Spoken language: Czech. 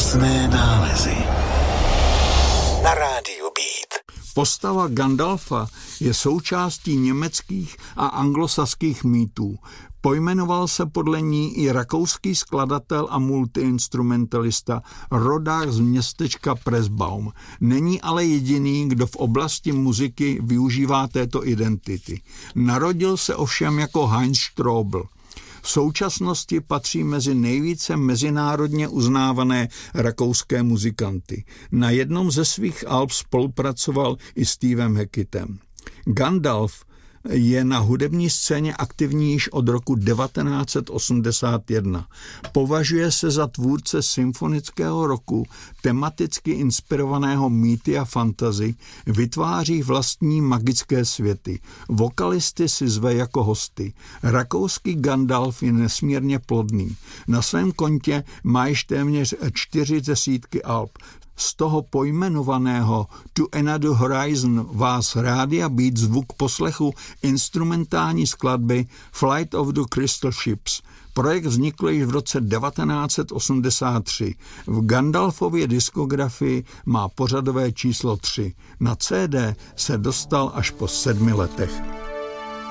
Krásné nálezy na rádiu Beat. Postava Gandalfa je součástí německých a anglosaských mýtů. Pojmenoval se podle ní i rakouský skladatel a multiinstrumentalista, rodák z městečka Pressbaum. Není ale jediný, kdo v oblasti muziky využívá této identity. Narodil se ovšem jako Heinz Strobl. V současnosti patří mezi nejvíce mezinárodně uznávané rakouské muzikanty. Na jednom ze svých alb spolupracoval i Stevem Hackettem. Gandalf je na hudební scéně aktivní již od roku 1981. Považuje se za tvůrce symfonického rocku, tematicky inspirovaného mýty a fantasy, vytváří vlastní magické světy. Vokalisty si zve jako hosty. Rakouský Gandalf je nesmírně plodný. Na svém kontě má již téměř 40 alb. Z toho pojmenovaného To Another Horizon vás Rádia Beat zvuk poslechu instrumentální skladby Flight of the Crystal Ships. Projekt vznikl již v roce 1983. V Gandalfově diskografii má pořadové číslo 3. Na CD se dostal až po 7 letech.